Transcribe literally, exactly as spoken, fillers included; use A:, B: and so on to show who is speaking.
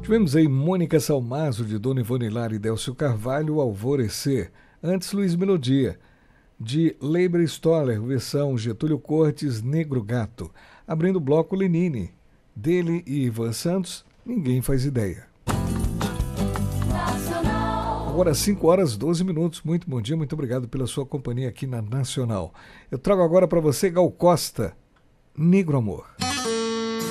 A: Tivemos aí Mônica Salmazo, de Dona Ivone Lara e Délcio Carvalho, Alvorecer. Antes, Luiz Melodia, de Leiber Stoller, versão Getúlio Cortes, Negro Gato. Abrindo o bloco, Lenine, dele e Ivan Santos, Ninguém Faz Ideia. Agora cinco horas e doze minutos, muito bom dia, muito obrigado pela sua companhia aqui na Nacional. Eu trago agora para você Gal Costa, Negro Amor.